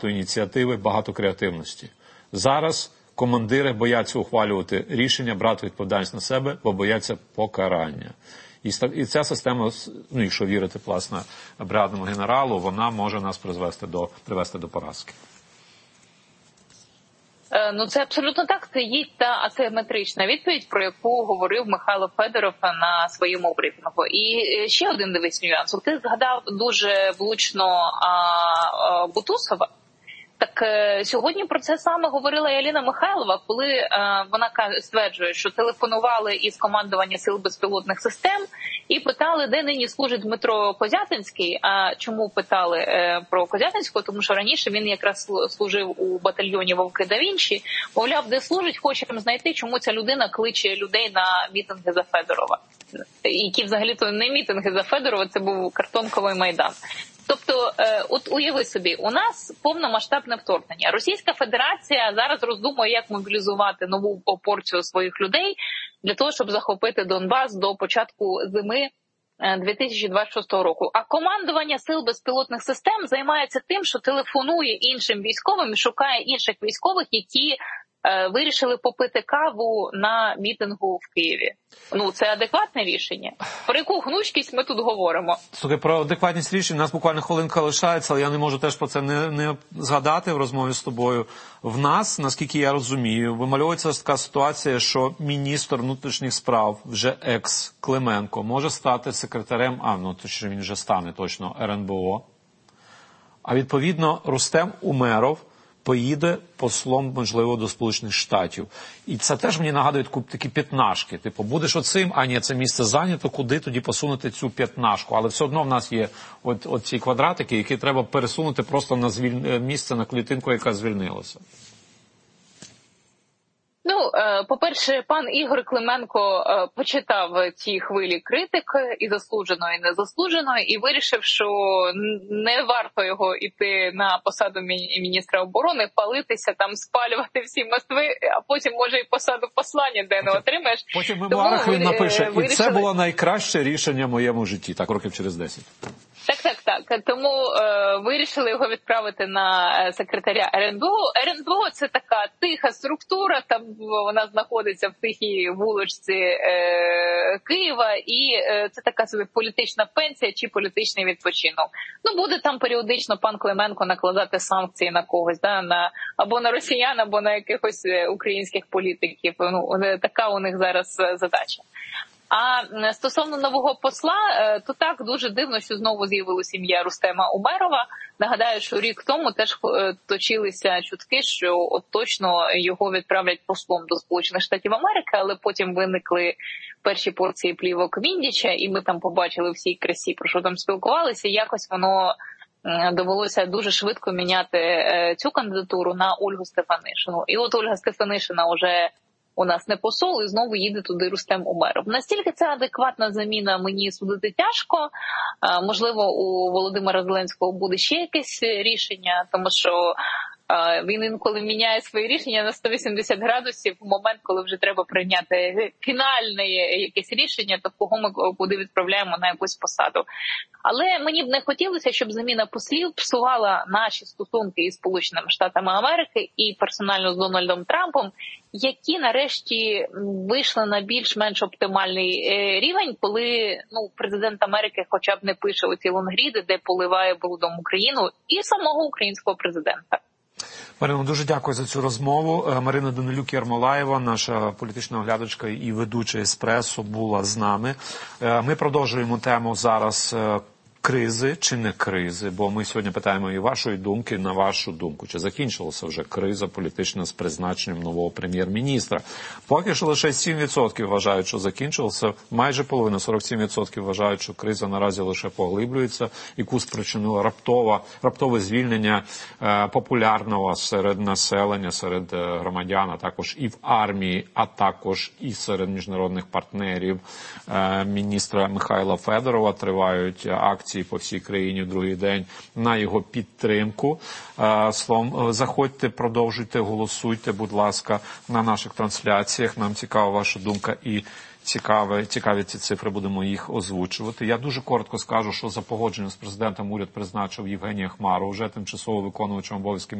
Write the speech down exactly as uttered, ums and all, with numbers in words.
ініціативи, багато креативності. Зараз командири бояться ухвалювати рішення, брати відповідальність на себе, бо бояться покарання. І ця система, ну, якщо вірити, власне, бригадному генералу, вона може нас призвести до, привести до поразки. Ну, це абсолютно так. Це є та асиметрична відповідь, про яку говорив Михайло Федоров на своєму брифінгу. І ще один дивись нюанс. Ти згадав дуже влучно а, а, Бутусова. Так сьогодні про це саме говорила і Аліна Михайлова, коли е, вона стверджує, що телефонували із командування сил безпілотних систем і питали, де нині служить Дмитро Козятинський. А чому питали е, про Козятинського? Тому що раніше він якраз служив у батальйоні Вовки да Вінчі. Мовляв, де служить, хочемо знайти, чому ця людина кличе людей на мітинги за Федорова. Які взагалі-то не мітинги за Федорова, це був Картонковий Майдан. Тобто, от уяви собі, у нас повномасштабне вторгнення. Російська Федерація зараз роздумує, як мобілізувати нову порцію своїх людей для того, щоб захопити Донбас до початку зими дві тисячі двадцять шостого року. А командування сил безпілотних систем займається тим, що телефонує іншим військовим і шукає інших військових, які вирішили попити каву на мітингу в Києві. Ну, це адекватне рішення? Про яку гнучкість ми тут говоримо? Слухай, про адекватність рішень, у нас буквально хвилинка лишається, але я не можу теж про це не, не згадати в розмові з тобою. В нас, наскільки я розумію, вимальовується така ситуація, що міністр внутрішніх справ, вже екс-Клименко, може стати секретарем, а, ну, то що він вже стане точно, ер ен бе о. А відповідно, Рустем Умеров поїде послом, можливо, до Сполучених Штатів. І це теж мені нагадує такі п'ятнашки. Типу, будеш оцим, а ні, це місце зайнято, куди тоді посунути цю п'ятнашку. Але все одно в нас є от, от ці квадратики, які треба пересунути просто на звіль... місце, на клітинку, яка звільнилася. Ну, по-перше, пан Ігор Клименко почитав ці хвилі критик, і заслуженої, і незаслуженої, і вирішив, що не варто його йти на посаду міністра оборони, палитися, там, спалювати всі Москви, а потім, може, і посаду послання, де не отримаєш. Потім в мемуарах він напише, вирішили... і це було найкраще рішення в моєму житті, так, років через десять. Так, так, так. Тому е, вирішили його відправити на секретаря ер ен бе о. ер ен бе о – це така тиха структура, там вона знаходиться в тихій вуличці е, Києва, і е, це така собі політична пенсія чи політичний відпочинок. Ну, буде там періодично пан Клименко накладати санкції на когось, да, на, або на росіян, або на якихось українських політиків. Ну, така у них зараз задача. А стосовно нового посла, то так, дуже дивно, що знову з'явилася ім'я Рустема Умерова. Нагадаю, що рік тому теж точилися чутки, що от точно його відправлять послом до Сполучених Штатів Америки, але потім виникли перші порції плівок Віндіча, і ми там побачили всій красі, про що там спілкувалися, і якось воно довелося дуже швидко міняти цю кандидатуру на Ольгу Стефанишину. І от Ольга Стефанишина вже у нас не посол, і знову їде туди Рустем Умеров. Настільки це адекватна заміна, мені судити тяжко. Можливо, у Володимира Зеленського буде ще якесь рішення, тому що він інколи міняє свої рішення на сто вісімдесят градусів в момент, коли вже треба прийняти фінальне якесь рішення, то кого ми куди відправляємо на якусь посаду. Але мені б не хотілося, щоб заміна послів псувала наші стосунки із Сполученими Штатами Америки і персонально з Дональдом Трампом, які нарешті вийшли на більш-менш оптимальний рівень, коли ну, президент Америки хоча б не пише оці лонгріди, де поливає брудом Україну і самого українського президента. Марино, дуже дякую за цю розмову. Марина Данилюк-Ярмолаєва, наша політична оглядачка і ведуча «Еспресо», була з нами. Ми продовжуємо тему зараз кризи чи не кризи, бо ми сьогодні питаємо і вашої думки, на вашу думку, чи закінчилася вже криза політична з призначенням нового прем'єр-міністра. Поки що лише сім відсотків вважають, що закінчилося, майже половина, сорок сім відсотків вважають, що криза наразі лише поглиблюється, яку спричинило раптове, раптове звільнення е, популярного серед населення, серед е, громадян, а також і в армії, а також і серед міжнародних партнерів е, міністра Михайла Федорова. Тривають акції по всій країні в другий день на його підтримку. Словом, заходьте, продовжуйте, голосуйте, будь ласка, на наших трансляціях. Нам цікава ваша думка і цікаві, цікаві ці цифри, будемо їх озвучувати. Я дуже коротко скажу, що за погодженням з президентом уряд призначив Євгенія Хмару вже тимчасово виконувачем обов'язків